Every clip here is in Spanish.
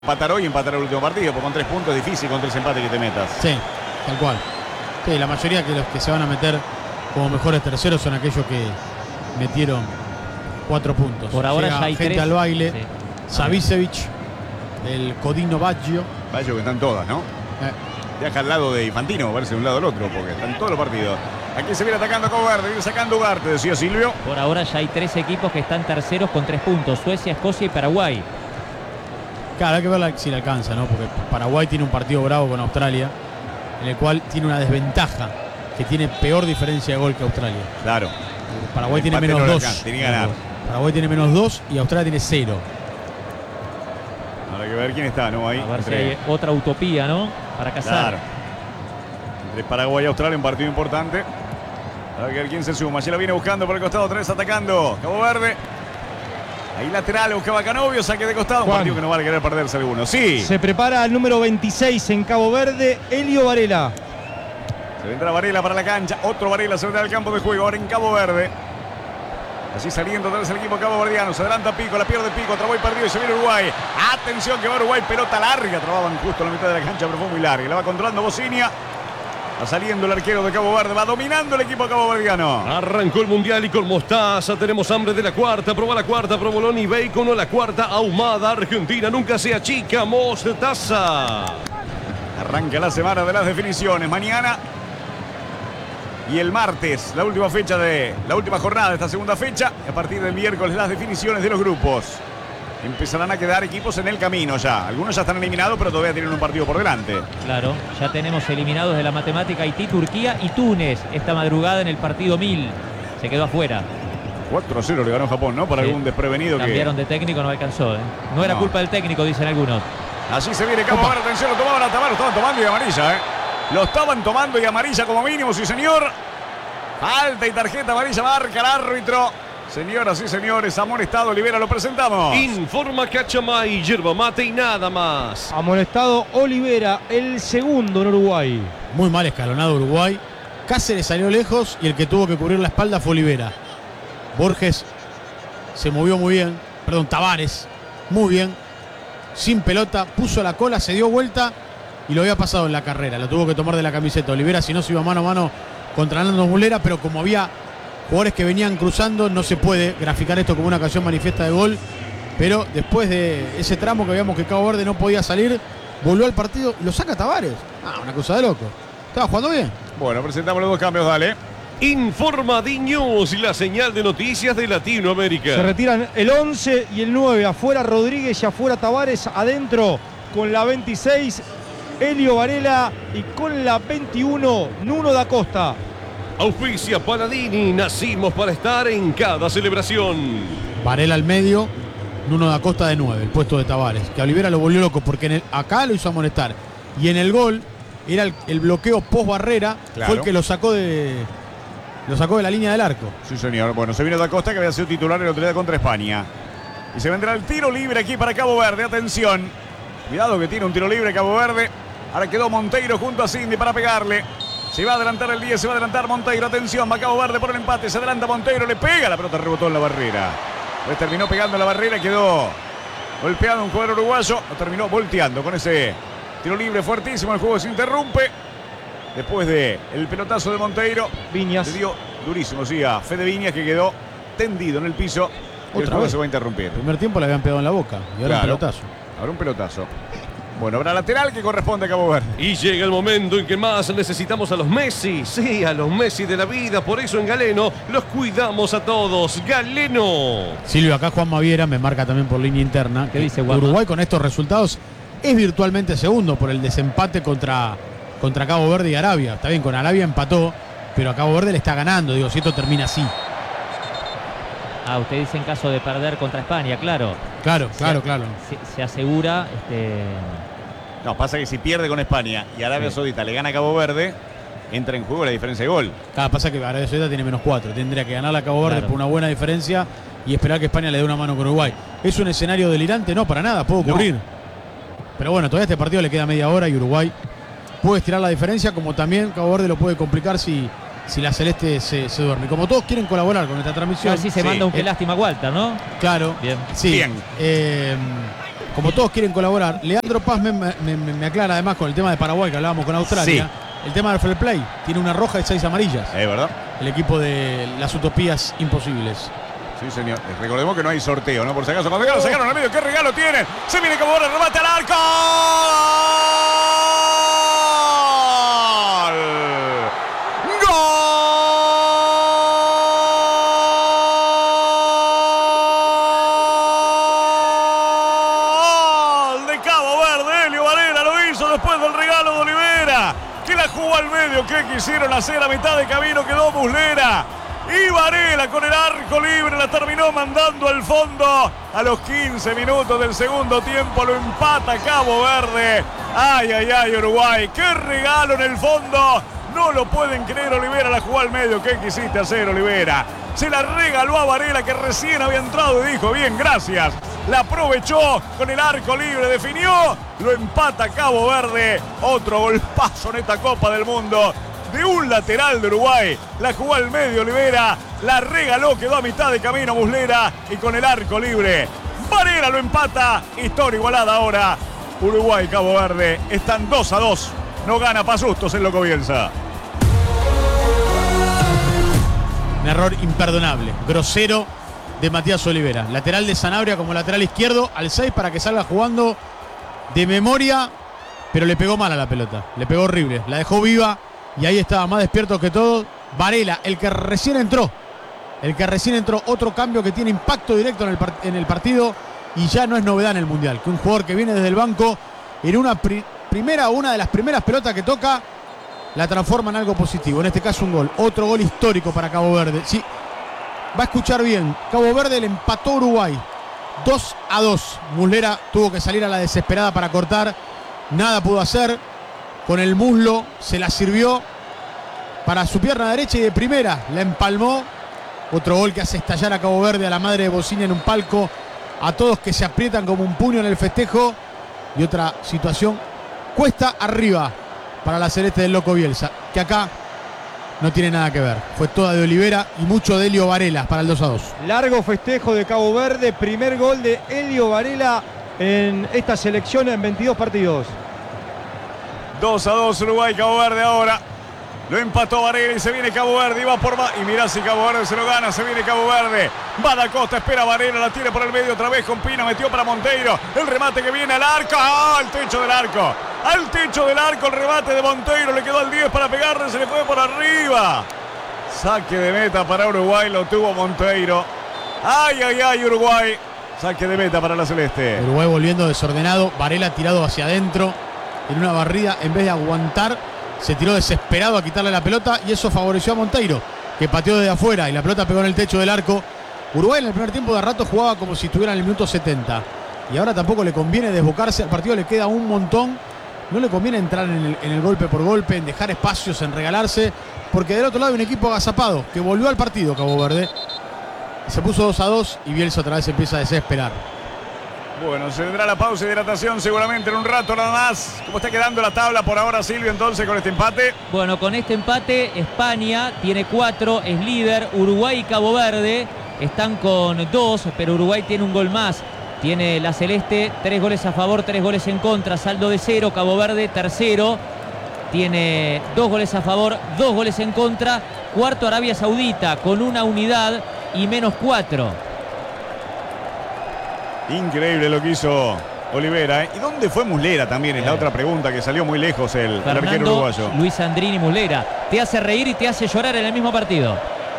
Empatar hoy y empatar el último partido, porque con 3 puntos es difícil con 3 empates que te metas. Sí, tal cual. Sí, la mayoría que los que se van a meter como mejores terceros son aquellos que metieron 4 puntos. Por ahora llega ya hay gente 3. al baile. Sí. Savicevic, el Codino Baggio. Vaya que están todas, ¿no? Viaja al lado de Infantino, parece de un lado al otro, porque están todos los partidos. Aquí se viene atacando Cabo Verde, viene sacando Ugarte, decía Silvio. Por ahora ya hay 3 equipos que están terceros con 3 puntos. Suecia, Escocia y Paraguay. Claro, hay que ver si le alcanza, ¿no? Porque Paraguay tiene un partido bravo con Australia, en el cual tiene una desventaja, que tiene peor diferencia de gol que Australia. Claro. Paraguay tiene empate menos no le 2. alcanza, tiene que ganar. Paraguay tiene menos 2 y Australia tiene 0. Habrá que ver quién está, ¿no? Ahí. A ver si hay otra utopía, ¿no? Para cazar. Claro. Entre Paraguay y Australia, un partido importante. Habrá que ver quién se suma. Allí la viene buscando por el costado, 3 atacando. Cabo Verde. Ahí lateral, buscaba Canovio, saque de costado. Un Juan. partido que no va a querer perderse alguno. Sí. Se prepara el número 26 en Cabo Verde, Elio Varela. Se vendrá Varela para la cancha. Otro Varela se vendrá al campo de juego. Ahora en Cabo Verde. Así saliendo otra vez el equipo caboverdiano. Se adelanta Pico, la pierde Pico. Traboy perdido y se viene Uruguay. Atención que va Uruguay. Pelota larga. Trababan justo en la mitad de la cancha, pero fue muy larga. La va controlando Bocinia. Va saliendo el arquero de Cabo Verde. Va dominando el equipo caboverdiano. Arrancó el mundial y con mostaza tenemos hambre de la cuarta. Probó la cuarta, provolón y bacon o la cuarta ahumada. Argentina nunca se achica. Mostaza. Arranca la semana de las definiciones. Mañana y el martes, la última fecha de la última jornada de esta segunda fecha. Y a partir del miércoles las definiciones de los grupos. Empezarán a quedar equipos en el camino ya. Algunos ya están eliminados, pero todavía tienen un partido por delante. Claro, ya tenemos eliminados de la matemática Haití, Turquía y Túnez. Esta madrugada en el partido 1000. Se quedó afuera. 4-0 le ganó Japón, ¿no? Para Sí. algún desprevenido que... Cambiaron de técnico, no alcanzó. No era culpa del técnico, dicen algunos. Así se viene Cabo Verde, atención, lo tomaban a Tamar, lo estaban tomando y amarilla, ¿eh? Lo estaban tomando y amarilla como mínimo, sí señor. Falta y tarjeta amarilla, marca el árbitro. Señoras y señores, amonestado Olivera, lo presentamos. Informa Cachamay, yerba mate y nada más. Amonestado Olivera, el segundo en Uruguay. Muy mal escalonado Uruguay. Cáceres salió lejos y el que tuvo que cubrir la espalda fue Olivera. Borges se movió muy bien. Perdón, Tavares, muy bien. Sin pelota, puso la cola, se dio vuelta y lo había pasado en la carrera. Lo tuvo que tomar de la camiseta. Olivera, si no, se iba mano a mano contra Nando Mulera, pero como había jugadores que venían cruzando, no se puede graficar esto como una ocasión manifiesta de gol. Pero después de ese tramo que veíamos que Cabo Verde no podía salir, volvió al partido y lo saca Tavares. Una cosa de loco. Estaba jugando bien. Bueno, presentamos los dos cambios, dale. Informa D-News, la señal de noticias de Latinoamérica. Se retiran el 11 y el 9. Afuera Rodríguez y afuera Tavares. Adentro con la 26 Elio Varela y con la 21 Nuno da Costa. Auspicia Paladini, nacimos para estar en cada celebración. Varela al medio, Nuno da Costa de 9, el puesto de Tavares. Que a Olivera lo volvió loco porque acá lo hizo amonestar. Y en el gol era el bloqueo post barrera. Claro. Fue el que lo sacó de la línea del arco. Sí, señor. Bueno, se viene da Costa, que había sido titular el otro día contra España. Y se vendrá el tiro libre aquí para Cabo Verde. Atención. Cuidado que tiene un tiro libre Cabo Verde. Ahora quedó Monteiro junto a Cindy para pegarle. Se va a adelantar el 10, se va a adelantar Monteiro. Atención, va Cabo Verde por el empate. Se adelanta Monteiro, le pega. La pelota rebotó en la barrera. Pues terminó pegando en la barrera, quedó golpeado un jugador uruguayo. Lo terminó volteando con ese tiro libre fuertísimo. El juego se interrumpe. Después de el pelotazo de Monteiro. Viñas. Le dio durísimo, sí, a Fede Viñas, que quedó tendido en el piso. Y el Otra juego vez. se va a interrumpir. El primer tiempo le habían pegado en la boca y ahora Claro. un pelotazo. Ahora un pelotazo. Bueno, habrá lateral que corresponde a Cabo Verde. Y llega el momento en que más necesitamos a los Messi. Sí, a los Messi de la vida. Por eso en Galeno los cuidamos a todos. Galeno. Silvio, acá Juan Maviera me marca también por línea interna. ¿Qué dice Juanma? Uruguay con estos resultados es virtualmente segundo por el desempate contra Cabo Verde y Arabia. Está bien, con Arabia empató, pero a Cabo Verde le está ganando. Digo, si esto termina así. Usted dice en caso de perder contra España, claro. Claro. Se asegura. No, pasa que si pierde con España y Arabia Saudita le gana a Cabo Verde, entra en juego la diferencia de gol. Pasa que Arabia Saudita tiene menos 4. Tendría que ganar a Cabo Verde Claro. por una buena diferencia y esperar que España le dé una mano con Uruguay. ¿Es un escenario delirante? No, para nada, puede ocurrir. Pero bueno, todavía a este partido le queda media hora y Uruguay puede estirar la diferencia, como también Cabo Verde lo puede complicar si la Celeste se duerme. Como todos quieren colaborar con esta transmisión. A ver si se manda un qué lástima Walter, ¿no? Claro. Bien. Sí. Bien. como todos quieren colaborar, Leandro Paz me aclara además con el tema de Paraguay que hablábamos con Australia. Sí. El tema del fair play. Tiene una roja y 6 amarillas. Es verdad. El equipo de las utopías imposibles. Sí, señor. Recordemos que no hay sorteo, ¿no? Por si acaso, cuando ya lo sacaron al medio, ¿qué regalo tienen? Se viene como ahora, remate al arco. Al medio, ¿qué quisieron hacer? A mitad de camino quedó Muslera y Varela con el arco libre la terminó mandando al fondo. A los 15 minutos del segundo tiempo lo empata Cabo Verde. Ay, ay, ay, Uruguay, qué regalo en el fondo. No lo pueden creer. Olivera la jugó al medio. ¿Qué quisiste hacer, Olivera? Se la regaló a Varela, que recién había entrado y dijo: bien, gracias. La aprovechó con el arco libre, definió, lo empata Cabo Verde. Otro golpazo en esta Copa del Mundo de un lateral de Uruguay. La jugó al medio Olivera, la regaló, quedó a mitad de camino Muslera y con el arco libre Varela lo empata. Historia igualada ahora. Uruguay, Cabo Verde están 2-2. No gana Pasustos en Loco Bielsa. Un error imperdonable, grosero de Matías Olivera. Lateral de Sanabria como lateral izquierdo al 6 para que salga jugando de memoria, pero le pegó mal a la pelota. Le pegó horrible, la dejó viva y ahí estaba más despierto que todo. Varela, el que recién entró. Otro cambio que tiene impacto directo en el partido y ya no es novedad en el Mundial. Que un jugador que viene desde el banco en una una de las primeras pelotas que toca la transforma en algo positivo. En este caso un gol. Otro gol histórico para Cabo Verde. Sí, va a escuchar bien. Cabo Verde le empató a Uruguay 2-2. Muslera tuvo que salir a la desesperada para cortar. Nada pudo hacer. Con el muslo se la sirvió para su pierna derecha y de primera la empalmó. Otro gol que hace estallar a Cabo Verde, a la madre de Bocina en un palco. A todos que se aprietan como un puño en el festejo. Y otra situación cuesta arriba para la celeste del Loco Bielsa, que acá no tiene nada que ver. Fue toda de Olivera y mucho de Elio Varela para el 2-2. Largo festejo de Cabo Verde. Primer gol de Elio Varela en esta selección en 22 partidos. 2-2 Uruguay, Cabo Verde ahora. Lo empató Varela y se viene Cabo Verde y va por más. Y mirá si Cabo Verde se lo gana, se viene Cabo Verde. Va da Costa, espera Varela, la tira por el medio otra vez con Pina, metió para Monteiro. El remate que viene al arco, al techo del arco. Al techo del arco el remate de Monteiro, le quedó al 10 para pegarle, se le fue por arriba. Saque de meta para Uruguay, lo tuvo Monteiro. Ay, ay, ay, Uruguay. Saque de meta para la celeste. Uruguay volviendo desordenado, Varela tirado hacia adentro en una barrida, en vez de aguantar, se tiró desesperado a quitarle la pelota y eso favoreció a Monteiro, que pateó desde afuera y la pelota pegó en el techo del arco. Uruguay en el primer tiempo de rato jugaba como si estuviera en el minuto 70 y ahora tampoco le conviene desbocarse, al partido le queda un montón. No le conviene entrar en el golpe por golpe, en dejar espacios, en regalarse, porque del otro lado hay un equipo agazapado que volvió al partido, Cabo Verde. Se puso 2-2 y Bielsa otra vez empieza a desesperar. Bueno, se vendrá la pausa de hidratación seguramente en un rato nada más. ¿Cómo está quedando la tabla por ahora, Silvio, entonces, con este empate? Bueno, con este empate, España tiene 4, es líder. Uruguay y Cabo Verde están con 2, pero Uruguay tiene un gol más. Tiene la celeste 3 goles a favor, 3 goles en contra, saldo de 0. Cabo Verde tercero, tiene 2 goles a favor, 2 goles en contra. Cuarto Arabia Saudita con 1 unidad y menos 4. Increíble lo que hizo Olivera, ¿eh? ¿Y dónde fue Muslera también? Es la otra pregunta, que salió muy lejos el arquero uruguayo. Luis Andrini Muslera. Te hace reír y te hace llorar en el mismo partido.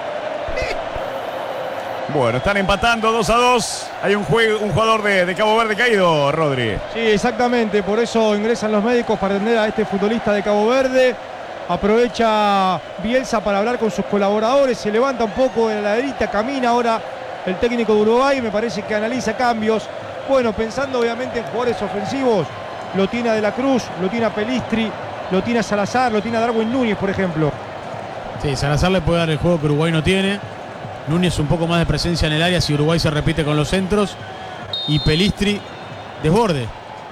Bueno, están empatando 2-2. Hay un jugador de Cabo Verde caído, Rodri. Sí, exactamente. Por eso ingresan los médicos para atender a este futbolista de Cabo Verde. Aprovecha Bielsa para hablar con sus colaboradores. Se levanta un poco de la laderita, camina ahora el técnico de Uruguay. Me parece que analiza cambios. Bueno, pensando obviamente en jugadores ofensivos. Lo tiene a De la Cruz, lo tiene a Pelistri, lo tiene a Salazar, lo tiene a Darwin Núñez, por ejemplo. Sí, Salazar le puede dar el juego que Uruguay no tiene. Núñez un poco más de presencia en el área si Uruguay se repite con los centros. Y Pelistri desborde.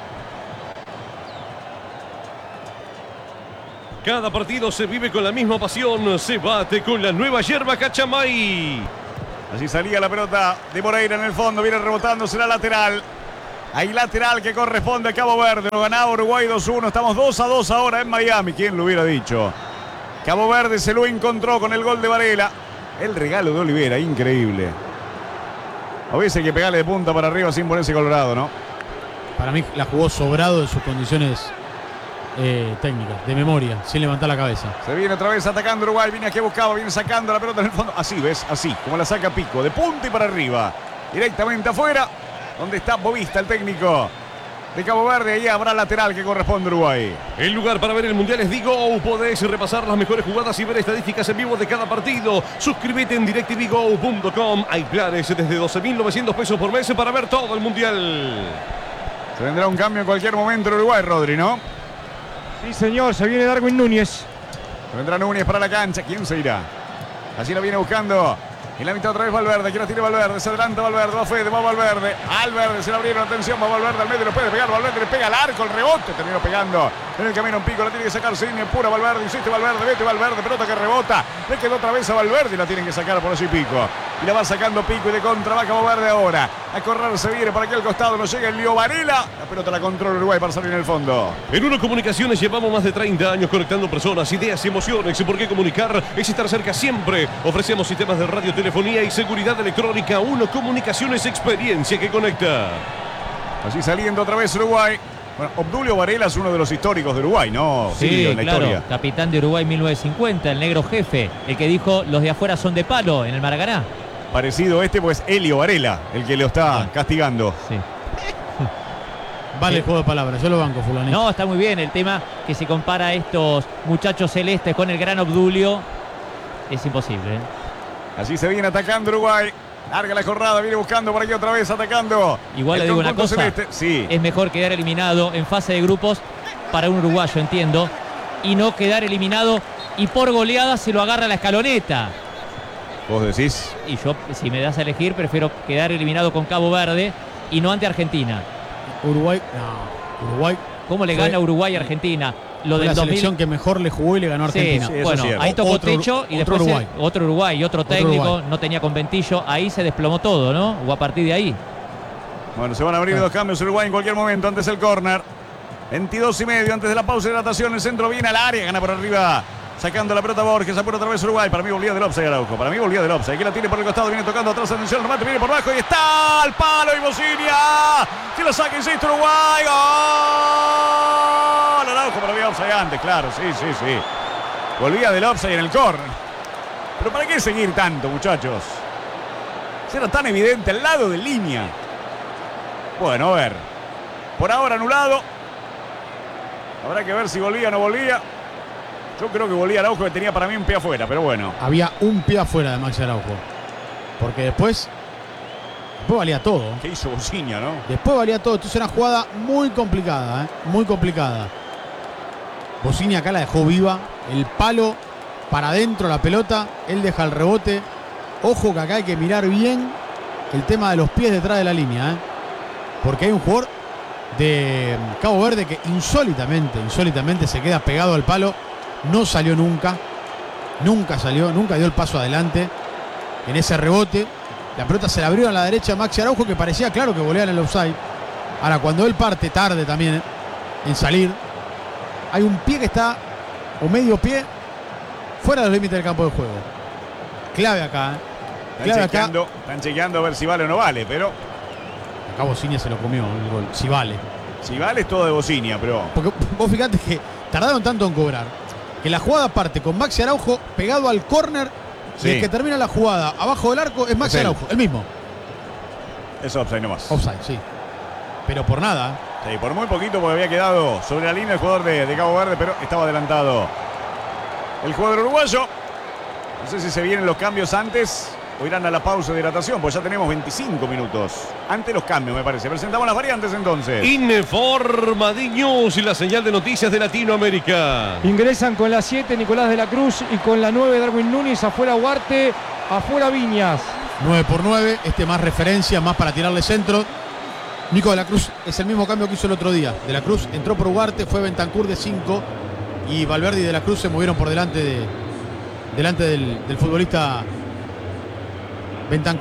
Cada partido se vive con la misma pasión. Se bate con la nueva yerba Cachamay. Así salía la pelota de Moreira en el fondo. Viene rebotando, será lateral. Hay lateral que corresponde a Cabo Verde. Lo ganaba Uruguay 2-1. Estamos 2-2 ahora en Miami. ¿Quién lo hubiera dicho? Cabo Verde se lo encontró con el gol de Varela. El regalo de Olivera, increíble. Hubiese que pegarle de punta para arriba sin ponerse colorado, ¿no? Para mí la jugó sobrado de sus condiciones técnicas, de memoria, sin levantar la cabeza. Se viene otra vez atacando Uruguay. Viene aquí buscaba, viene sacando la pelota en el fondo. Así, ¿ves? Así, como la saca Pico. De punta y para arriba. Directamente afuera. Donde está Bovista, el técnico de Cabo Verde. Ahí habrá lateral que corresponde a Uruguay. El lugar para ver el Mundial es Digo. Podés repasar las mejores jugadas y ver estadísticas en vivo de cada partido. Suscríbete en directvgo.com. Hay planes desde 12.900 pesos por mes para ver todo el Mundial. Se vendrá un cambio en cualquier momento en Uruguay, Rodri, ¿no? Sí, señor, se viene Darwin Núñez. Se vendrá Núñez para la cancha. ¿Quién se irá? Así lo viene buscando. En la mitad otra vez Valverde, que la tiene Valverde, se adelanta Valverde, va Fede, va Valverde, Valverde, se le abrieron, atención, va Valverde al medio, lo puede pegar, Valverde le pega al arco, el rebote, terminó pegando en el camino un Pico, la tiene que sacar Sidney, pura Valverde, insiste Valverde, vete Valverde, pelota que rebota, le quedó otra vez a Valverde y la tienen que sacar por allí Pico, y la va sacando Pico y de contra va Cabo Verde ahora, a correr se viene para aquí al costado, no llega el lío Varela, la pelota la controla Uruguay para salir en el fondo. En Uno Comunicaciones llevamos más de 30 años conectando personas, ideas y emociones. ¿Por qué comunicar? Es estar cerca siempre. Ofrecemos sistemas de radiotelefonía y seguridad electrónica. Uno Comunicaciones, experiencia que conecta. Así saliendo otra vez Uruguay. Bueno, Obdulio Varela es uno de los históricos de Uruguay, ¿no? Sí, en la claro, historia. capitán de Uruguay 1950, el negro jefe, el que dijo los de afuera son de palo en el Maracaná. Parecido pues Elio Varela, el que lo está castigando. Sí. Vale el juego de palabras, yo lo banco, fulanito. No, está muy bien el tema que si compara a estos muchachos celestes con el gran Obdulio, es imposible. Así se viene atacando Uruguay. Larga la jornada, viene buscando por aquí otra vez, atacando. Igual le el digo una conjunto cosa, celeste. Sí. es mejor quedar eliminado en fase de grupos para un uruguayo, entiendo, y no quedar eliminado y por goleada se lo agarra la escaloneta. ¿Vos decís? Y yo, si me das a elegir, prefiero quedar eliminado con Cabo Verde y no ante Argentina. Uruguay, ¿Cómo le Fue- gana Uruguay a Argentina? Lo fue del la 2000. selección que mejor le jugó y le ganó a Argentina. sí, eso Bueno, es cierto. ahí tocó Otro- techo y otro después Uruguay. otro Uruguay, otro técnico, Uruguay. no tenía conventillo, ahí se desplomó todo, ¿no? O a partir de ahí. Bueno, se van a abrir dos cambios Uruguay en cualquier momento. Antes el córner. 22:30 antes de la pausa de hidratación. El centro viene al área, gana por arriba. Sacando la pelota Borges, apura otra vez Uruguay. Para mí volvía del offside Araujo. Para mí volvía del offside. Aquí la tiene por el costado, viene tocando atrás. Atención, el remate viene por abajo y está al palo y Bocinia. Que lo saca, insiste Uruguay. ¡Gol! Araujo, pero había offside antes, claro. Sí. Volvía del offside en el córner. Pero ¿para qué seguir tanto, muchachos? Si era tan evidente al lado de línea. Bueno, a ver. Por ahora anulado. Habrá que ver si volvía o no volvía. Yo creo que volvía Araujo, que tenía para mí un pie afuera, pero bueno. Había un pie afuera de Maxi Araujo. Porque después valía todo. ¿Qué hizo Bocinia, no? Después valía todo. Esto es una jugada muy complicada, muy complicada. Bocinia acá la dejó viva. El palo para adentro, la pelota. Él deja el rebote. Ojo que acá hay que mirar bien el tema de los pies detrás de la línea. Porque hay un jugador de Cabo Verde que insólitamente se queda pegado al palo. No salió nunca. Nunca salió, nunca dio el paso adelante. En ese rebote. La pelota se la abrió a la derecha a Maxi Araujo, que parecía claro que volea en el offside. Ahora, cuando él parte tarde también en salir, hay un pie que está, o medio pie, fuera de los límites del campo de juego. Clave acá, Clave acá. Están chequeando a ver si vale o no vale, pero Acá Bocinia se lo comió el gol, si vale. si vale es todo de Bocinia, pero Porque vos fijate que tardaron tanto en cobrar, que la jugada parte con Maxi Araujo pegado al córner. Sí. Y el que termina la jugada abajo del arco es Maxi Es él. Araujo, el mismo. es offside nomás. Offside, sí. Pero por nada. Sí, por muy poquito porque había quedado sobre la línea el jugador de Cabo Verde, pero estaba adelantado el jugador uruguayo. No sé si se vienen los cambios antes o irán a la pausa de hidratación, pues ya tenemos 25 minutos. Antes los cambios, me parece. Presentamos las variantes entonces. Informadiños y la señal de noticias de Latinoamérica. Ingresan con la 7 Nicolás de la Cruz y con la 9 Darwin Núñez. Afuera Huarte, afuera Viñas. 9x9, más referencia, más para tirarle centro. Nico de la Cruz es el mismo cambio que hizo el otro día. De la Cruz entró por Ugarte, fue Bentancur de 5 y Valverde y de la Cruz se movieron por delante del futbolista Bentancur.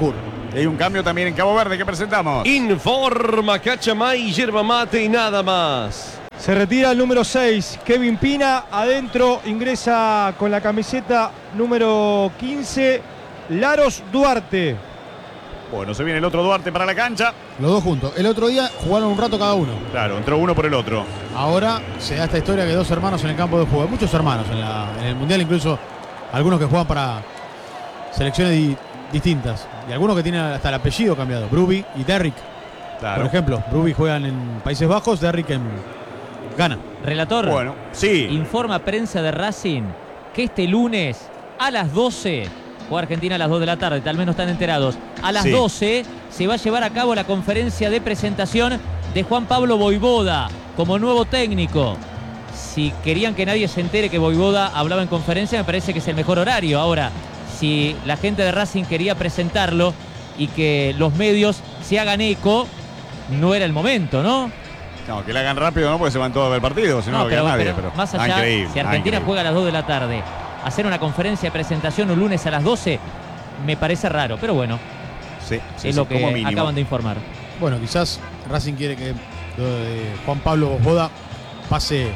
Hay un cambio también en Cabo Verde que presentamos. Informa Cachamay, yerba mate y nada más. Se retira el número 6, Kevin Pina. Adentro ingresa con la camiseta número 15, Laros Duarte. Bueno, se viene el otro Duarte para la cancha. Los dos juntos. El otro día jugaron un rato cada uno. Claro, entró uno por el otro. Ahora se da esta historia que 2 hermanos en el campo de juego. Hay muchos hermanos en el Mundial, incluso algunos que juegan para selecciones distintas. Y algunos que tienen hasta el apellido cambiado. Bruby y Derrick. Claro. Por ejemplo, Bruby juegan en Países Bajos, Derrick en Ghana. Relator, Bueno, sí. informa prensa de Racing que este lunes a las 12, juega Argentina a las 2 de la tarde, tal vez no están enterados, a las Sí. 12 se va a llevar a cabo la conferencia de presentación de Juan Pablo Vojvoda como nuevo técnico. Si querían que nadie se entere que Vojvoda hablaba en conferencia, me parece que es el mejor horario. Ahora, si la gente de Racing quería presentarlo y que los medios se hagan eco, no era el momento, ¿no? No, que la hagan rápido, ¿no? Porque se van todos a ver el partido, si no, no queda nadie. Pero más allá, increíble, si Argentina increíble. juega a las 2 de la tarde, hacer una conferencia de presentación un lunes a las 12, me parece raro, pero bueno, Sí, sí, es sí, lo que como mínimo. acaban de informar. Bueno, quizás Racing quiere que lo de Juan Pablo Vojvoda pase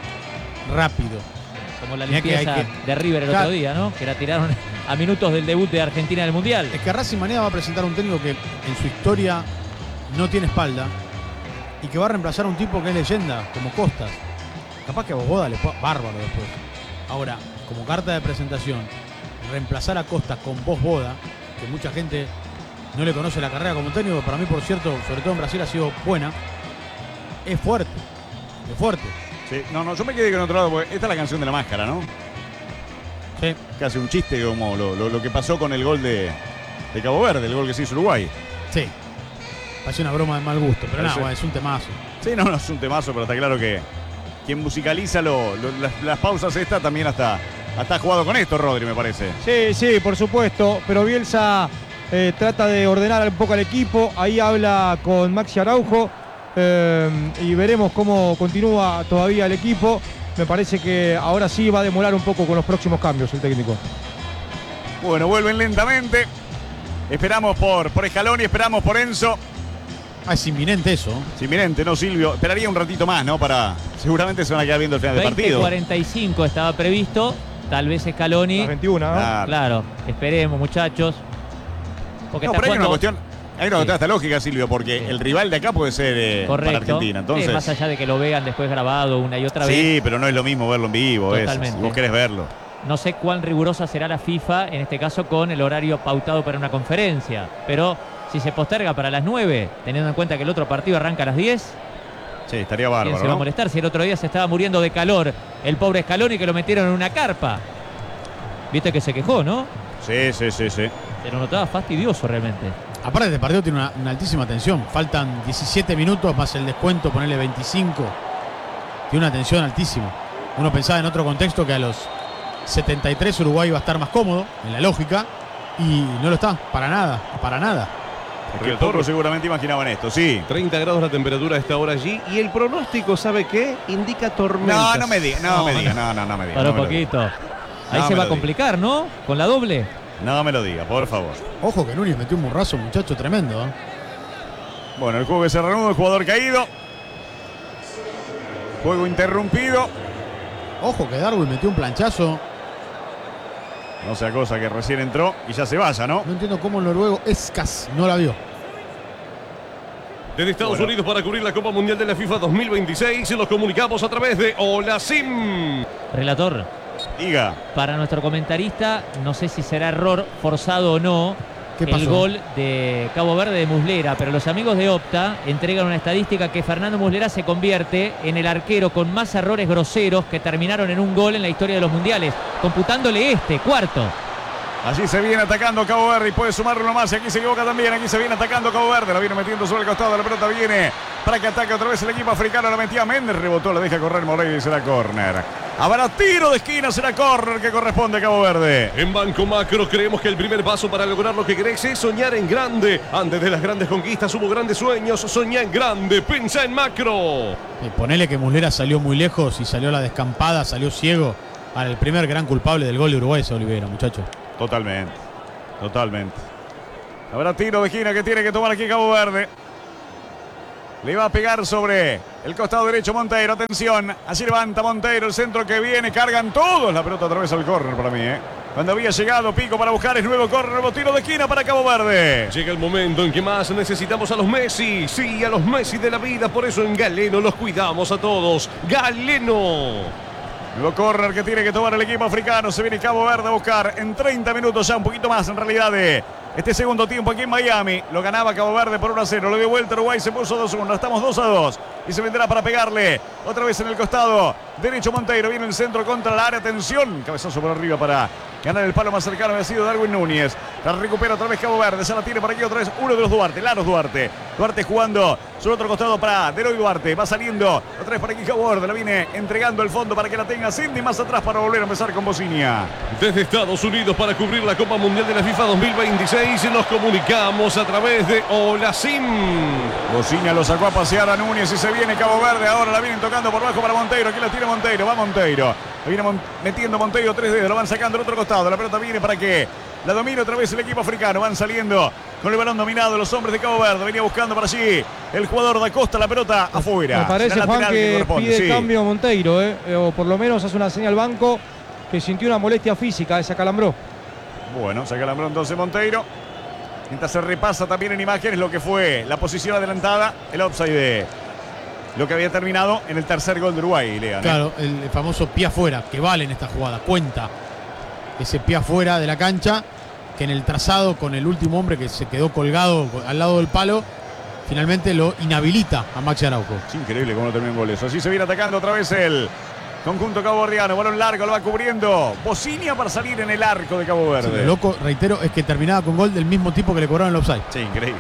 rápido. Como la Mirá que limpieza hay de River el Claro. otro día, ¿no? Que la tiraron a minutos del debut de Argentina en el Mundial. Es que Racing mañana va a presentar un técnico que en su historia no tiene espalda y que va a reemplazar a un tipo que es leyenda, como Costas. Capaz que a Vojvoda le pueda bárbaro después. Ahora, como carta de presentación, reemplazar a Costas con Vojvoda, que mucha gente no le conoce la carrera como técnico, para mí, por cierto, sobre todo en Brasil ha sido buena, es fuerte, es fuerte. Sí, no, yo me quedé con otro lado, porque esta es la canción de la máscara, ¿no? Sí. Que hace un chiste como lo que pasó con el gol de Cabo Verde, el gol que se hizo Uruguay. Sí. Parece una broma de mal gusto, pero Parece- nada, bueno, es un temazo. Sí, no, es un temazo, pero está claro que quien musicaliza las pausas esta también hasta jugado con esto, Rodri, me parece. Sí, por supuesto, pero Bielsa trata de ordenar un poco al equipo. Ahí habla con Maxi Araujo y veremos cómo continúa todavía el equipo. Me parece que ahora sí va a demorar un poco con los próximos cambios el técnico. Bueno, vuelven lentamente. Esperamos por Scaloni, esperamos por Enzo. Ah, es inminente eso. Es inminente, ¿no, Silvio? Esperaría un ratito más, ¿no? Seguramente se van a quedar viendo el final del partido. 20:45 estaba previsto, tal vez Scaloni. Las 21, ¿no? Ah, Claro, esperemos, muchachos. Porque no, está pero hay una jugando- cuestión. Hay una cuestión hasta lógica, Silvio, porque Sí. el rival de acá puede ser Correcto. para Argentina. Entonces, Más allá de que lo vean después grabado una y otra vez. sí, pero no es lo mismo verlo en vivo. Totalmente. Si vos querés verlo. No sé cuán rigurosa será la FIFA, en este caso con el horario pautado para una conferencia. Pero si se posterga para las 9, teniendo en cuenta que el otro partido arranca a las 10, Sí, estaría ¿quién bárbaro, se va a ¿no? molestar? Si el otro día se estaba muriendo de calor el pobre Scaloni, que lo metieron en una carpa. Viste que se quejó, ¿no? Sí. Se lo notaba fastidioso realmente. Aparte, este partido tiene una altísima tensión. Faltan 17 minutos más el descuento, ponerle 25. Tiene una tensión altísima. Uno pensaba en otro contexto que a los 73 Uruguay iba a estar más cómodo, en la lógica, y no lo está, para nada, para nada. Porque todos seguramente imaginaban esto, sí. 30 grados la temperatura a esta hora allí. Y el pronóstico, ¿sabe qué? Indica tormentas. No me diga, no me diga. Para no un me lo diga. poquito. Ahí No se me va a lo complicar, ¿no? Con la doble. No me lo diga, por favor. Ojo que Núñez metió un morrazo, muchacho, tremendo. ¿Eh? Bueno, el juego que se reanuda, el jugador caído. Juego interrumpido. Ojo que Darwin metió un planchazo. No sea cosa que recién entró y ya se vaya, ¿no? No entiendo cómo el noruego Escas no la vio. Desde Estados Unidos para cubrir la Copa Mundial de la FIFA 2026 y los comunicamos a través de Hola Sim. Relator, Diga. para nuestro comentarista, no sé si será error forzado o no ¿Qué el pasó? gol de Cabo Verde de Muslera, pero los amigos de Opta entregan una estadística que Fernando Muslera se convierte en el arquero con más errores groseros que terminaron en un gol en la historia de los mundiales, computándole cuarto. Allí se viene atacando Cabo Verde y puede sumar uno más. Y aquí se equivoca también. Aquí se viene atacando Cabo Verde. La viene metiendo sobre el costado. La pelota viene para que ataque otra vez el equipo africano. La metía Méndez. Rebotó. La deja correr Moreira y será córner. Habrá tiro de esquina. Será córner que corresponde a Cabo Verde. En Banco Macro creemos que el primer paso para lograr lo que querés es soñar en grande. Antes de las grandes conquistas hubo grandes sueños. Soñá en grande. Pensá en macro. Ponele que Muslera salió muy lejos y salió a la descampada, salió ciego. Al primer gran culpable del gol de Uruguay es Olivera, muchacho. Totalmente. Habrá tiro de esquina que tiene que tomar aquí Cabo Verde. Le va a pegar sobre el costado derecho Monteiro. Atención. Así levanta Monteiro. El centro que viene. Cargan todos. La pelota otra vez al córner para mí. Cuando había llegado Pico para buscar el nuevo córner. Nuevo tiro de esquina para Cabo Verde. Llega el momento en que más necesitamos a los Messi. Sí, a los Messi de la vida. Por eso en Galeno los cuidamos a todos. Galeno. Nuevo córner que tiene que tomar el equipo africano. Se viene Cabo Verde a buscar en 30 minutos ya. Un poquito más en realidad de este segundo tiempo aquí en Miami. Lo ganaba Cabo Verde por 1-0. Lo dio vuelta Uruguay. Se puso 2-1. Estamos 2-2. Y se vendrá para pegarle otra vez en el costado derecho Monteiro. Viene el centro contra el área. Atención. Cabezazo por arriba para ganar el palo más cercano. Ha sido Darwin Núñez. La recupera otra vez Cabo Verde. Se la tiene para aquí otra vez uno de los Duarte. Laros Duarte. Duarte jugando sobre otro costado para Deroy Duarte. Va saliendo otra vez para aquí Cabo Verde. La viene entregando el fondo para que la tenga Cindy más atrás para volver a empezar con Bocinia. Desde Estados Unidos para cubrir la Copa Mundial de la FIFA 2026 nos comunicamos a través de Hola Sim. Bocinia lo sacó a pasear a Núñez y se viene Cabo Verde. Ahora la vienen tocando por bajo para Monteiro. Aquí la tiene Monteiro. Va Monteiro. La viene metiendo Monteiro 3 dedos. Lo van sacando al otro costado. La pelota viene para que la domine otra vez el equipo africano. Van saliendo con el balón dominado los hombres de Cabo Verde. Venía buscando para allí el jugador da Costa. La pelota afuera. Me parece, Juan, que pide cambio Monteiro. O por lo menos hace una señal al banco que sintió una molestia física. Se acalambró. Bueno, se acalambró entonces Monteiro. Mientras se repasa también en imágenes lo que fue la posición adelantada, el offside de lo que había terminado en el tercer gol de Uruguay, Lean. Claro, el famoso pie afuera, que vale en esta jugada, cuenta ese pie afuera de la cancha, que en el trazado con el último hombre que se quedó colgado al lado del palo, finalmente lo inhabilita a Maxi Araujo. Es increíble cómo no termina en goles. Así se viene atacando otra vez el conjunto caboverdiano. Balón largo, lo va cubriendo Bocinia para salir en el arco de Cabo Verde. Sí, lo loco, reitero, es que terminaba con gol del mismo tipo que le cobraron el offside. Sí, increíble.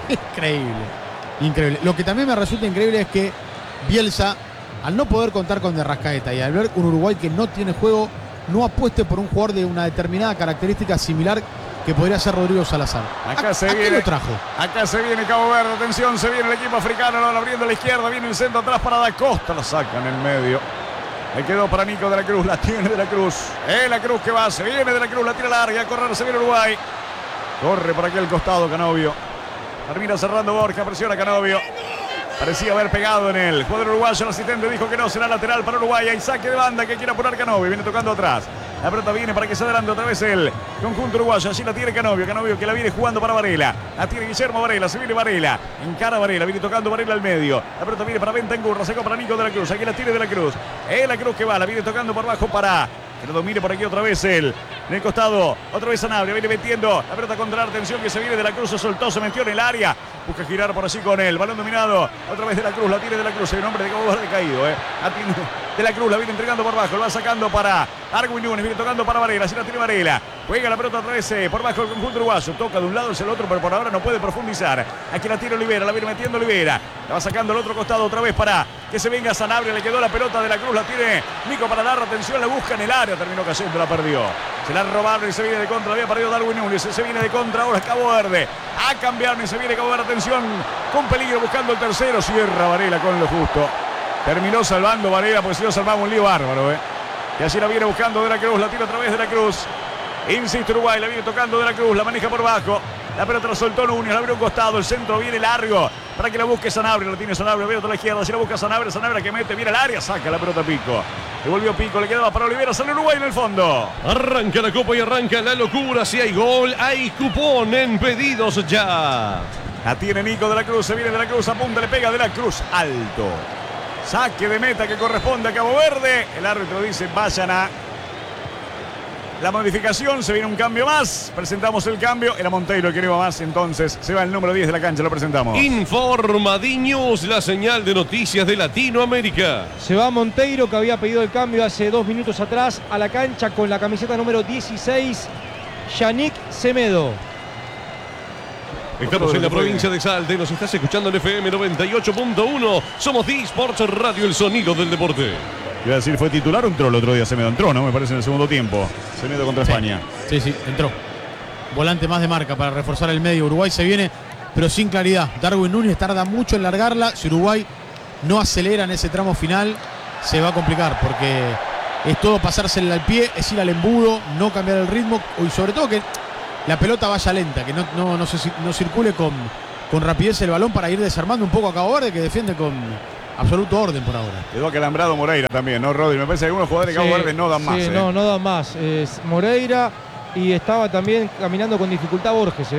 Increíble. Lo que también me resulta increíble es que Bielsa, al no poder contar con De Rascaeta y al ver un Uruguay que no tiene juego, no apueste por un jugador de una determinada característica similar que podría ser Rodrigo Salazar. Acá se viene. ¿A qué lo trajo? Acá se viene Cabo Verde. Atención, se viene el equipo africano. Lo van abriendo a la izquierda. Viene el centro atrás para Da Costa. La sacan en medio. Le quedó para Nico de la Cruz. La tiene de la Cruz. La Cruz que va. Se viene de la Cruz. La tira larga. A correr. Se viene Uruguay. Corre por aquí al costado Canovio. Termina cerrando Borja. Presiona Canovio. Parecía haber pegado en el jugador uruguayo. El asistente dijo que no, será lateral para Uruguay. Hay saque de banda que quiere apurar Canovio. Viene tocando atrás. La pelota viene para que se adelante otra vez el conjunto uruguayo. Allí la tiene Canovio. Canovio que la viene jugando para Varela. La tiene Guillermo Varela. Se viene Varela. Encara Varela. Viene tocando Varela al medio. La pelota viene para Bentancurra. Sacó para Nico de la Cruz. Aquí la tiene de la Cruz. La Cruz que va. La viene tocando por abajo para que lo domine por aquí otra vez en el costado. Otra vez Sanabria. Viene metiendo la pelota contra la atención que se viene de la Cruz. Se soltó. Se metió en el área. Busca girar por allí con el balón dominado. Otra vez de la Cruz. La tiene de la Cruz. El nombre de Cabo Verde caído. De la Cruz la viene entregando por abajo. Lo va sacando para Darwin Núñez. Viene tocando para Varela. Así la tiene Varela. Juega la pelota otra vez por bajo el conjunto uruguayo. Toca de un lado hacia el otro, pero por ahora no puede profundizar. Aquí la tiene Olivera. La viene metiendo Olivera. La va sacando al otro costado otra vez para que se venga Sanabria. Le quedó la pelota de la Cruz. La tiene Nico para dar atención. La busca en el área. Terminó cayendo. La perdió. Se la robaron y se viene de contra. Había perdido Darwin Núñez. Se viene de contra ahora Cabo Verde. A cambiar y se viene Cabo Verde. Atención. Con peligro buscando el tercero. Cierra Varela con lo justo. Terminó salvando Varela, pues si no salvaba un lío bárbaro. Y así la viene buscando de la Cruz, la tira otra vez de la Cruz. Insiste Uruguay, la viene tocando de la Cruz, la maneja por bajo. La pelota la soltó Núñez, la abrió un costado, el centro viene largo para que la busque Sanabria, la tiene Sanabria, viene otra a la izquierda, si la busca Sanabria, Sanabria que mete, viene al área, saca la pelota Pico. Devolvió Pico, le quedaba para Olivera, sale Uruguay en el fondo. Arranca la Copa y arranca la locura, si hay gol, hay cupón en pedidos ya. La tiene Nico de la Cruz, se viene de la Cruz, apunta, le pega de la Cruz, alto. Saque de meta que corresponde a Cabo Verde. El árbitro dice vayan a la modificación. Se viene un cambio más. Presentamos el cambio. Era Monteiro el que no iba más. Entonces se va el número 10 de la cancha. Lo presentamos. Informa News, la señal de noticias de Latinoamérica. Se va Monteiro, que había pedido el cambio hace 2 minutos atrás, a la cancha con la camiseta número 16, Yannick Semedo. Estamos en la provincia de Salta y nos estás escuchando en FM 98.1. Somos D-Sports Radio, el sonido del deporte. Iba a decir, ¿fue titular o entró el otro día? Semedo entró, ¿no? Me parece en el segundo tiempo. Semedo contra España. Sí, entró. Volante más de marca para reforzar el medio. Uruguay se viene, pero sin claridad. Darwin Núñez tarda mucho en largarla. Si Uruguay no acelera en ese tramo final, se va a complicar porque es todo pasársela al pie, es ir al embudo, no cambiar el ritmo y sobre todo que la pelota vaya lenta, que no circule con rapidez el balón para ir desarmando un poco a Cabo Verde, que defiende con absoluto orden por ahora. Quedó acalambrado Moreira también, ¿no, Rodri? Me parece que algunos jugadores de Cabo Verde no dan más. No dan más. Es Moreira y estaba también caminando con dificultad Borges.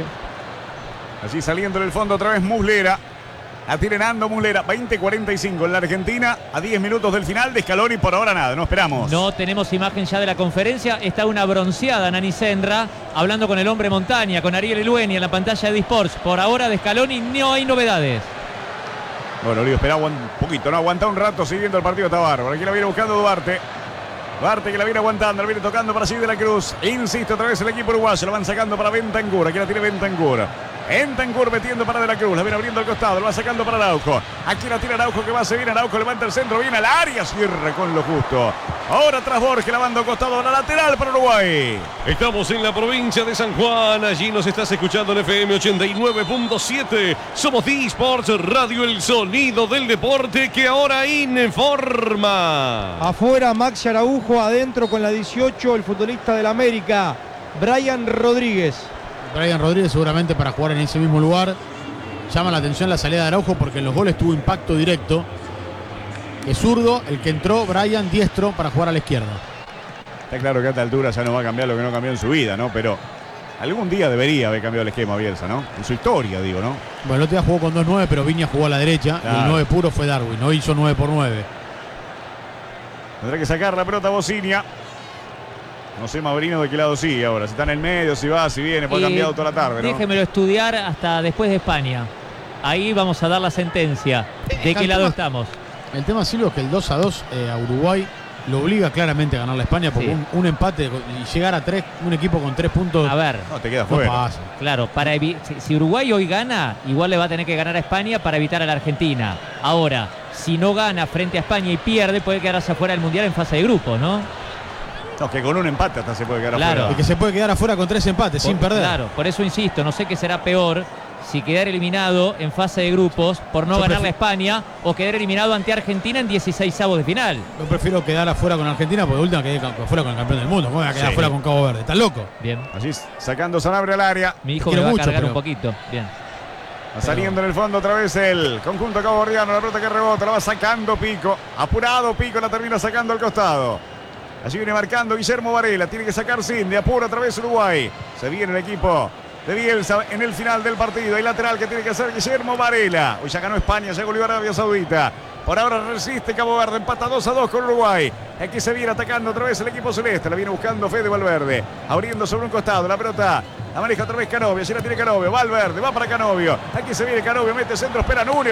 Así saliendo del fondo otra vez Muslera. La tiene Nando Muslera, 20-45 en la Argentina, a 10 minutos del final de Scaloni. Por ahora nada, no esperamos. No tenemos imagen ya de la conferencia. Está una bronceada Nani Senra hablando con el hombre montaña, con Ariel Elueni en la pantalla de Disports. Por ahora de Scaloni no hay novedades. Bueno, Lío, espera un poquito, no aguanta un rato siguiendo el partido, está bárbaro. Aquí la viene buscando Duarte. Duarte que la viene aguantando, la viene tocando para Sid de la Cruz. Insiste otra vez el equipo uruguayo, lo van sacando para Bentancur. Aquí la tiene Bentancur. Bentancur metiendo para De la Cruz, la viene abriendo al costado, lo va sacando para Araujo. Aquí la tira Araujo que va, se viene Araujo, levanta el centro, viene al área, cierra con lo justo. Ahora tras Borges, la manda al costado, la lateral para Uruguay. Estamos en la provincia de San Juan, allí nos estás escuchando en FM 89.7. Somos Disports Radio, el sonido del deporte que ahora informa. Afuera Maxi Araujo, adentro con la 18 el futbolista del América, Brian Rodríguez. Brian Rodríguez seguramente para jugar en ese mismo lugar. Llama la atención la salida de Araujo porque en los goles tuvo impacto directo. Es zurdo, el que entró, Brian, diestro para jugar a la izquierda. Está claro que a esta altura ya no va a cambiar lo que no cambió en su vida, ¿no? Pero algún día debería haber cambiado el esquema Bielsa, ¿no? En su historia, digo, ¿no? Bueno, el otro día jugó con 2-9, pero Viña jugó a la derecha. Claro. Y el 9 puro fue Darwin, no hizo 9x9. Tendrá que sacar la pelota Bocinia. No sé Maurino de qué lado sigue ahora. Si está en el medio, si va, si viene, pues ha cambiado toda la tarde, ¿no? Déjemelo estudiar hasta después de España. Ahí vamos a dar la sentencia. ¿De qué lado estamos? El tema, Silvio, es que el 2-2 a Uruguay lo obliga claramente a ganar la España, porque Sí. un empate y llegar a 3, un equipo con 3 puntos. A ver, No, te queda no fuera. pasa. claro, si Uruguay hoy gana, igual le va a tener que ganar a España para evitar a la Argentina. Ahora, si no gana frente a España y pierde, puede quedarse afuera del Mundial en fase de grupos, ¿no? No, que con un empate hasta se puede quedar Claro. afuera. Y que se puede quedar afuera con 3 empates sin perder. Claro, por eso insisto, no sé qué será peor, si quedar eliminado en fase de grupos por no Yo ganarle a España o quedar eliminado ante Argentina en 16avos de final. Yo prefiero quedar afuera con Argentina porque de última quedé afuera con el campeón del mundo. ¿Cómo voy a quedar Sí. afuera con Cabo Verde? ¿Estás loco? Bien. Así sacando Sanabria al área. Mi hijo me Quiero va mucho, a cargar pero- un poquito. Bien. Va saliendo en el fondo otra vez el conjunto caboverdiano. La pelota que rebota, la va sacando Pico. Apurado Pico, la termina sacando al costado. Allí viene marcando Guillermo Varela. Tiene que sacar Sin, de apuro otra vez Uruguay. Se viene el equipo de Bielsa en el final del partido. Hay lateral que tiene que hacer Guillermo Varela. Hoy ya ganó España, ya goleó Arabia Saudita. Por ahora resiste Cabo Verde, empata 2-2 con Uruguay. Aquí se viene atacando otra vez el equipo celeste. La viene buscando Fede Valverde. Abriendo sobre un costado. La pelota la maneja otra vez Canovio. Allí la tiene Canovio. Valverde va para Canovio. Aquí se viene Canovio. Mete centro. Espera Núñez.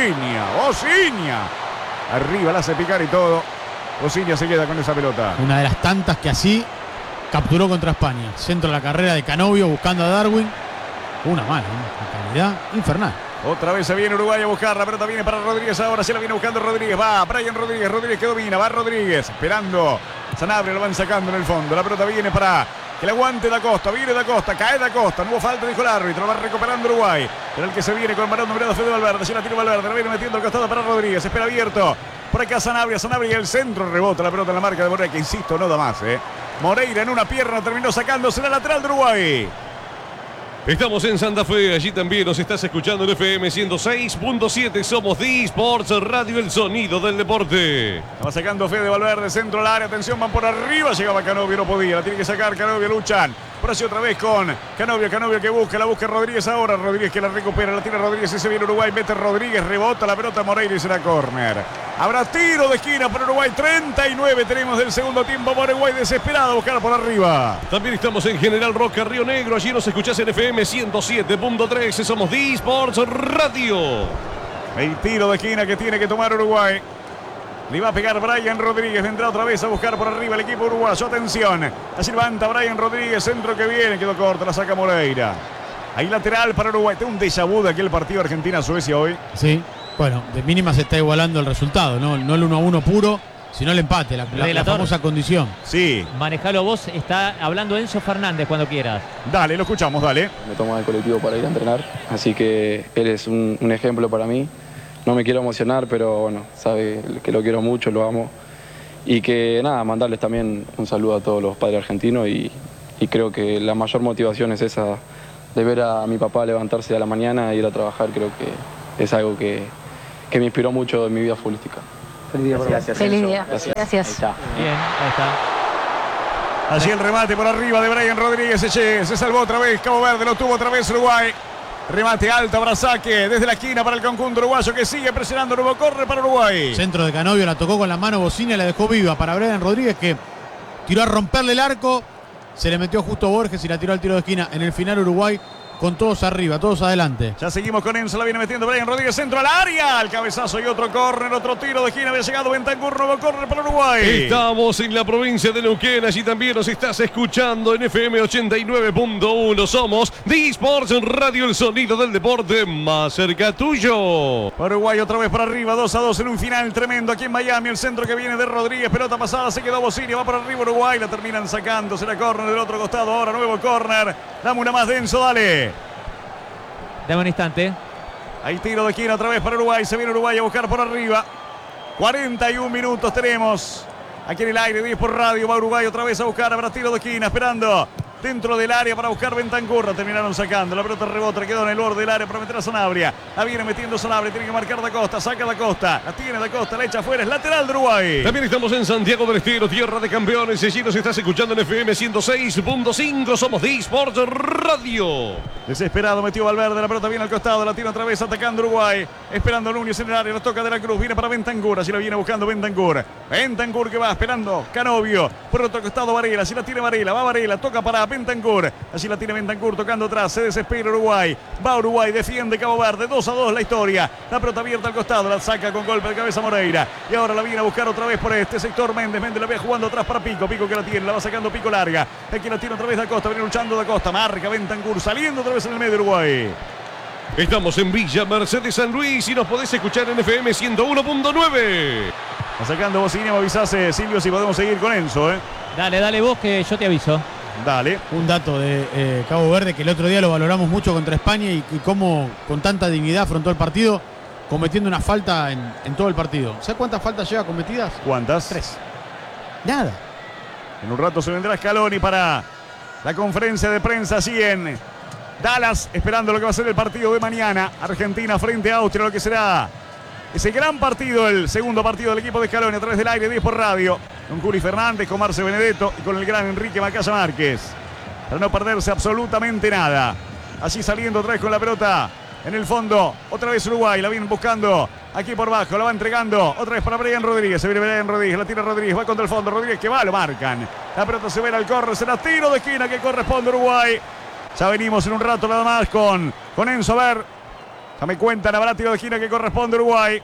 Bocinia. Arriba la hace picar y todo. Bocinia se queda con esa pelota. Una de las tantas que así capturó contra España. Centro de la carrera de Canovio buscando a Darwin. Una mala, una calidad infernal. Otra vez se viene Uruguay a buscar. La pelota viene para Rodríguez ahora. Se la viene buscando Rodríguez. Va Brian Rodríguez. Rodríguez que domina. Va Rodríguez. Esperando. Sanabria lo van sacando en el fondo. La pelota viene para que le aguante Da Costa. Viene Da Costa. Cae Da Costa. No hubo falta, dijo el árbitro. Va recuperando Uruguay. Pero el que se viene con el balón nombrado Fede Valverde. Se la tira Valverde. La viene metiendo al costado para Rodríguez. Espera abierto. Por acá Sanabria y el centro. Rebota la pelota en la marca de Moreira. Que insisto, no da más. Moreira en una pierna terminó sacándose la lateral de Uruguay. Estamos en Santa Fe, allí también nos estás escuchando en FM 106.7. Somos Disports Radio, el sonido del deporte. Va sacando Fede Valverde, centro al área, atención, van por arriba, llegaba Canovio, no podía, la tiene que sacar Canovio, luchan. Por así otra vez con Canovio que busca, la busca Rodríguez ahora, Rodríguez que la recupera, la tiene Rodríguez y se viene Uruguay, mete Rodríguez, rebota la pelota Moreira y será córner. Habrá tiro de esquina por Uruguay, 39 tenemos del segundo tiempo, Uruguay desesperado a buscar por arriba. También estamos en General Roca, Río Negro, allí nos escuchás en FM 107.3. Somos Disports Radio. El tiro de esquina que tiene que tomar Uruguay. Le va a pegar Brian Rodríguez. Vendrá otra vez a buscar por arriba el equipo uruguayo. Atención. Así levanta Brian Rodríguez. Centro que viene. Quedó corto. La saca Moreira. Ahí lateral para Uruguay. Tengo un déjà vu de aquel partido Argentina-Suecia hoy. Sí. Bueno, de mínima se está igualando el resultado. No el 1-1 puro, sino el empate. La famosa condición. Sí. Manejalo vos. Está hablando Enzo Fernández cuando quieras. Dale, lo escuchamos. Dale. Me toma el colectivo para ir a entrenar. Así que él es un ejemplo para mí. No me quiero emocionar, pero bueno, sabe que lo quiero mucho, lo amo. Y que nada, mandarles también un saludo a todos los padres argentinos y y creo que la mayor motivación es esa, de ver a mi papá levantarse a la mañana e ir a trabajar. Creo que es algo que me inspiró mucho en mi vida futbolística. Feliz día. Gracias. Feliz día. Gracias. Bien, ahí está. Allí el remate por arriba de Brian Rodríguez. Se salvó otra vez Cabo Verde, lo tuvo otra vez Uruguay. Remate alto para saque desde la esquina para el conjunto uruguayo que sigue presionando. Nuevo corre para Uruguay. Centro de Canovio, la tocó con la mano Bocina y la dejó viva para Brian Rodríguez, que tiró a romperle el arco. Se le metió justo Borges y la tiró al tiro de esquina. En el final Uruguay con todos arriba, todos adelante. Ya seguimos con Enzo, la viene metiendo Brian Rodríguez, centro al área, al cabezazo y otro córner, otro tiro de esquina, había llegado Bentancur, nuevo córner para Uruguay. Estamos en la provincia de Neuquén, allí también nos estás escuchando en FM 89.1. Somos D-Sports Radio, el sonido del deporte más cerca tuyo. Uruguay otra vez para arriba, 2-2 en un final tremendo aquí en Miami. El centro que viene de Rodríguez, pelota pasada, se quedó Bocini, va para arriba Uruguay, la terminan sacando, será córner del otro costado, ahora nuevo córner. Dame una más, Denso, dale. Dame un instante. Hay tiro de esquina otra vez para Uruguay, se viene Uruguay a buscar por arriba. 41 minutos tenemos aquí en el aire, 10 por radio, va Uruguay otra vez a buscar, habrá tiro de esquina, esperando dentro del área para buscar Bentancur, la terminaron sacando, la pelota rebota, quedó en el borde del área para meter a Sanabria, la viene metiendo Sanabria, tiene que marcar Da Costa, saca Da Costa, la tiene Da Costa, la echa afuera, es lateral de Uruguay. También estamos en Santiago del Estero, tierra de campeones, allí nos estás escuchando en FM 106.5, somos D-Sports Radio. Desesperado metió Valverde, la pelota viene al costado, la tiene otra vez atacando Uruguay, esperando a Núñez en el área, la toca de la Cruz, viene para Bentancur, así la viene buscando Bentancur, Bentancur que va esperando Canovio, por otro costado Varela, si la tiene Varela, va Varela, toca para Bentancur, así la tiene Bentancur tocando atrás, se desespera Uruguay, va Uruguay, defiende Cabo Verde, 2-2 la historia, la pelota abierta al costado, la saca con golpe de cabeza Moreira, y ahora la viene a buscar otra vez por este sector Méndez la ve jugando atrás para Pico, Pico que la tiene, la va sacando Pico larga, aquí la tiene otra vez Da Costa, viene luchando Da Costa, marca Bentancur, saliendo otra vez en el medio de Uruguay. Estamos en Villa Mercedes San Luis y nos podés escuchar en FM 101.9. Va sacando Bocini, me avisase Silvio si podemos seguir con Enzo, Dale vos que yo te aviso. Dale. Un dato de Cabo Verde que el otro día lo valoramos mucho contra España y cómo con tanta dignidad afrontó el partido, cometiendo una falta en todo el partido. ¿Sabes cuántas faltas lleva cometidas? ¿Cuántas? 3. Nada. En un rato se vendrá Scaloni para la conferencia de prensa así en Dallas, esperando lo que va a ser el partido de mañana. Argentina frente a Austria, lo que será ese gran partido, el segundo partido del equipo de Scaloni a través del aire, 10 por radio. Con Curi Fernández, con Marce Benedetto y con el gran Enrique Macaya Márquez. Para no perderse absolutamente nada. Así saliendo otra vez con la pelota en el fondo. Otra vez Uruguay, la vienen buscando aquí por bajo, la va entregando otra vez para Brian Rodríguez. Se viene Brian Rodríguez, la tira Rodríguez, va contra el fondo. Rodríguez que va, lo marcan. La pelota se ve al corre, será tiro de esquina que corresponde a Uruguay. Ya venimos en un rato nada más con Enzo. A ver, ya me cuentan, habrá tiro de esquina que corresponde a Uruguay.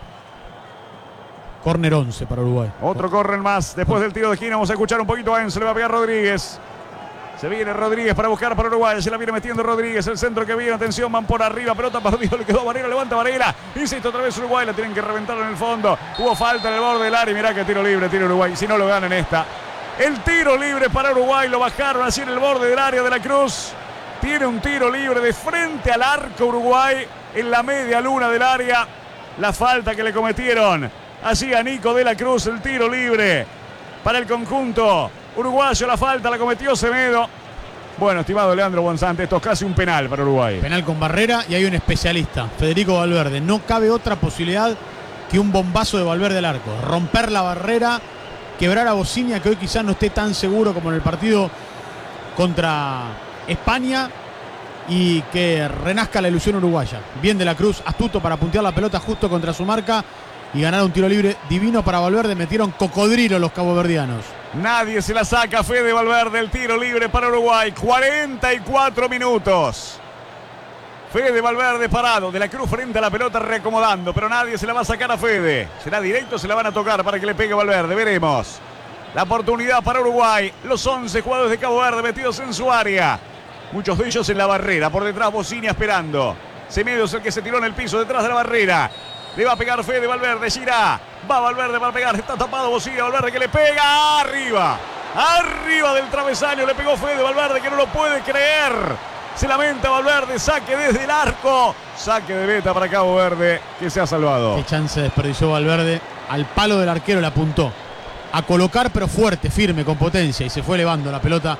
Córner 11 para Uruguay. Otro córner más. Después del tiro de esquina vamos a escuchar un poquito a Enzo. Le va a pegar Rodríguez. Se viene Rodríguez para buscar para Uruguay. Se la viene metiendo Rodríguez. El centro que viene. Atención, van por arriba. Pelota perdido. Le quedó Varela. Levanta Varela. Insisto, otra vez Uruguay. La tienen que reventar en el fondo. Hubo falta en el borde del área. Mirá que tiro libre. Tiro Uruguay. Si no lo ganan esta. El tiro libre para Uruguay. Lo bajaron así en el borde del área de la Cruz. Tiene un tiro libre de frente al arco Uruguay. En la media luna del área. La falta que le cometieron allí a Nico de la Cruz, el tiro libre para el conjunto uruguayo. La falta la cometió Semedo. Bueno, estimado Leandro Bonzante, esto es casi un penal para Uruguay. Penal con barrera y hay un especialista, Federico Valverde. No cabe otra posibilidad que un bombazo de Valverde al arco. Romper la barrera, quebrar a Bocinia, que hoy quizás no esté tan seguro como en el partido contra España, y que renazca la ilusión uruguaya. Bien de la Cruz, astuto para puntear la pelota justo contra su marca y ganar un tiro libre divino para Valverde. Metieron cocodrilo los caboverdianos. Nadie se la saca, Fede Valverde, el tiro libre para Uruguay. 44 minutos. Fede Valverde parado, de la Cruz frente a la pelota reacomodando, pero nadie se la va a sacar a Fede. Será directo, se la van a tocar para que le pegue Valverde, veremos. La oportunidad para Uruguay, los 11 jugadores de Cabo Verde metidos en su área. Muchos de ellos en la barrera, por detrás Bocinia esperando. Semedo es el que se tiró en el piso detrás de la barrera. Le va a pegar Fede Valverde, gira. Va Valverde para pegar, está tapado Bocinia, Valverde que le pega arriba. Arriba del travesaño le pegó Fede Valverde que no lo puede creer. Se lamenta Valverde, saque desde el arco. Saque de meta para Cabo Verde que se ha salvado. Qué chance desperdició Valverde. Al palo del arquero le apuntó. A colocar pero fuerte, firme, con potencia. Y se fue elevando la pelota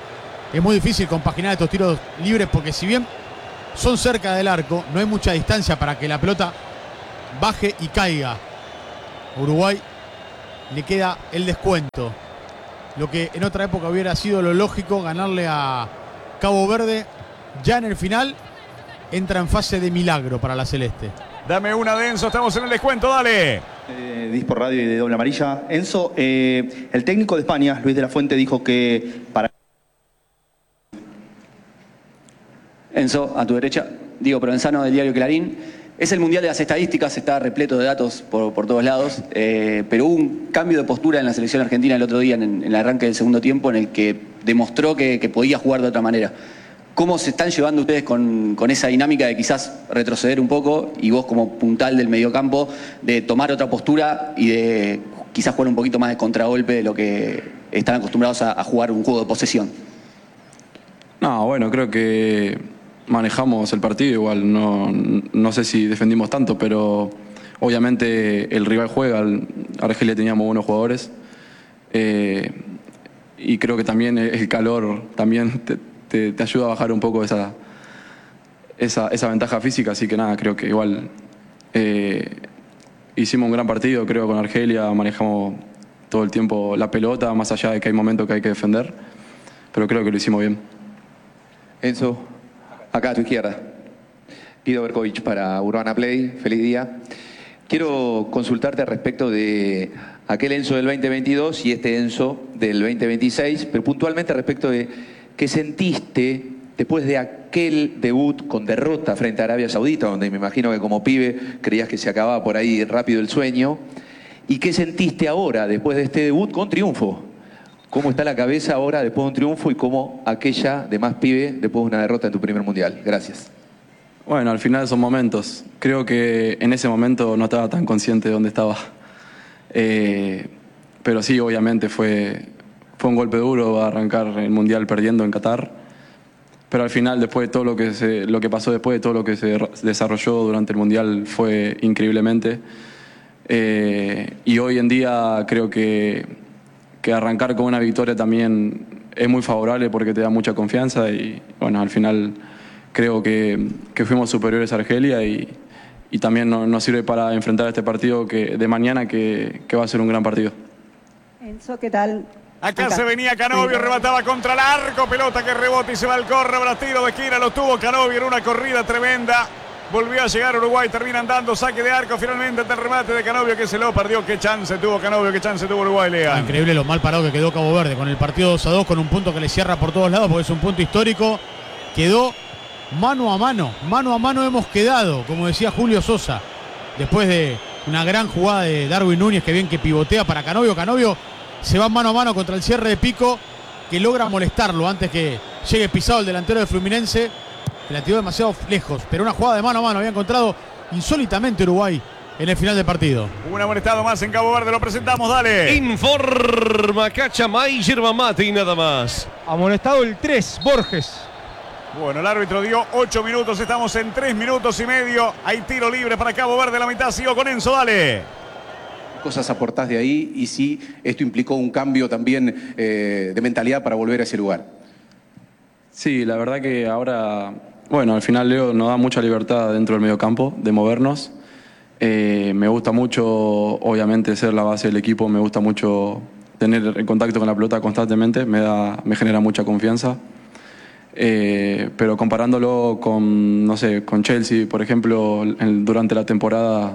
es muy difícil compaginar estos tiros libres porque si bien son cerca del arco, no hay mucha distancia para que la pelota baje y caiga. A Uruguay le queda el descuento. Lo que en otra época hubiera sido lo lógico, ganarle a Cabo Verde, ya en el final entra en fase de milagro para la Celeste. Dame una de Enzo, estamos en el descuento, dale. Dispo Radio y de Doble Amarilla. Enzo, el técnico de España, Luis de la Fuente, dijo que para... Enzo, a tu derecha, Diego Provenzano del diario Clarín. Es el mundial de las estadísticas, está repleto de datos por todos lados, pero hubo un cambio de postura en la selección argentina el otro día, en el arranque del segundo tiempo, en el que demostró que podía jugar de otra manera. ¿Cómo se están llevando ustedes con esa dinámica de quizás retroceder un poco y vos como puntal del mediocampo de tomar otra postura y de quizás jugar un poquito más de contragolpe de lo que están acostumbrados a jugar un juego de posesión? No, bueno, creo que manejamos el partido igual, no sé si defendimos tanto, pero obviamente el rival juega, Argelia teníamos buenos jugadores y creo que también el calor también te ayuda a bajar un poco esa ventaja física, así que nada, creo que igual hicimos un gran partido, creo, con Argelia, manejamos todo el tiempo la pelota, más allá de que hay momentos que hay que defender, pero creo que lo hicimos bien. Enzo, acá a tu izquierda. Guido Berkovich para Urbana Play, feliz día. Quiero consultarte al respecto de aquel Enzo del 2022 y este Enzo del 2026, pero puntualmente respecto de qué sentiste después de aquel debut con derrota frente a Arabia Saudita, donde me imagino que como pibe creías que se acababa por ahí rápido el sueño, y qué sentiste ahora después de este debut con triunfo. ¿Cómo está la cabeza ahora después de un triunfo y cómo aquella de más pibe después de una derrota en tu primer mundial? Gracias. Bueno, al final son momentos. Creo que en ese momento no estaba tan consciente de dónde estaba. Pero sí, obviamente fue un golpe duro arrancar el mundial perdiendo en Qatar. Pero al final, después de todo lo que pasó después de todo lo que se desarrolló durante el mundial fue increíblemente. Y hoy en día creo que arrancar con una victoria también es muy favorable porque te da mucha confianza y bueno, al final creo que fuimos superiores a Argelia y también nos sirve para enfrentar este partido de mañana que va a ser un gran partido. Enzo, ¿qué tal? Acá se venía Canovio, remataba contra el arco, pelota que rebota y se va al córner, ahora tiro de esquina, lo tuvo Canovio en una corrida tremenda. Volvió a llegar Uruguay, termina andando, saque de arco finalmente ante el remate de Canovio que se lo perdió. Qué chance tuvo Canovio, qué chance tuvo Uruguay, Lean. Increíble lo mal parado que quedó Cabo Verde con el partido 2-2, con un punto que le cierra por todos lados porque es un punto histórico. Quedó mano a mano hemos quedado, como decía Julio Sosa, después de una gran jugada de Darwin Núñez, que bien que pivotea para Canovio. Canovio se va mano a mano contra el cierre de Pico, que logra molestarlo antes que llegue pisado el delantero de Fluminense. La tiró demasiado lejos, pero una jugada de mano a mano había encontrado insólitamente Uruguay en el final del partido. Un amonestado más en Cabo Verde, lo presentamos, dale. Informa Cachamay, yerba mate y nada más. Amonestado el 3, Borges. Bueno, el árbitro dio 8 minutos, estamos en 3 minutos y medio. Hay tiro libre para Cabo Verde, la mitad. Sigo con Enzo, dale. Cosas aportás de ahí y si esto implicó un cambio también de mentalidad para volver a ese lugar. Sí, la verdad que ahora, bueno, al final Leo nos da mucha libertad dentro del mediocampo de movernos. Me gusta mucho, obviamente, ser la base del equipo, me gusta mucho tener el contacto con la pelota constantemente, me genera mucha confianza. Pero comparándolo con, no sé, con Chelsea, por ejemplo, durante la temporada,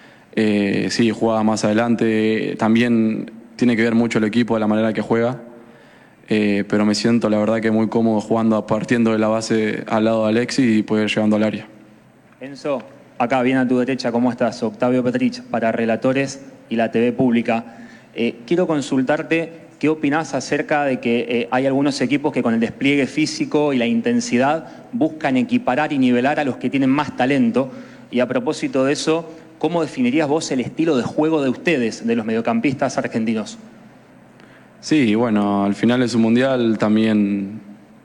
sí, jugaba más adelante. También tiene que ver mucho el equipo, de la manera que juega. Pero me siento, la verdad, que muy cómodo jugando, partiendo de la base al lado de Alexis y poder llegando al área. Enzo, acá bien a tu derecha, ¿cómo estás? Octavio Petrich, para Relatores y la TV Pública. Quiero consultarte qué opinás acerca de que hay algunos equipos que con el despliegue físico y la intensidad buscan equiparar y nivelar a los que tienen más talento. Y a propósito de eso, ¿cómo definirías vos el estilo de juego de ustedes, de los mediocampistas argentinos? Sí, bueno, al final es un mundial, también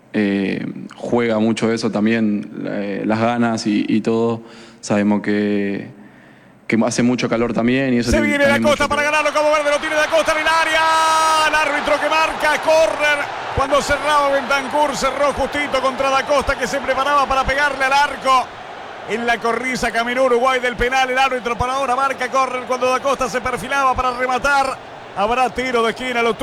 juega mucho eso, también las ganas y todo. Sabemos que hace mucho calor también. Y eso se viene de Acosta para ganarlo, Cabo Verde lo tiene de Acosta en el área. El árbitro que marca, córner. Cuando cerraba Bentancur, cerró justito contra Da Costa, que se preparaba para pegarle al arco. En la cornisa caminó Uruguay del penal. El árbitro por ahora marca córner cuando Da Costa se perfilaba para rematar. Habrá tiro de esquina. Lo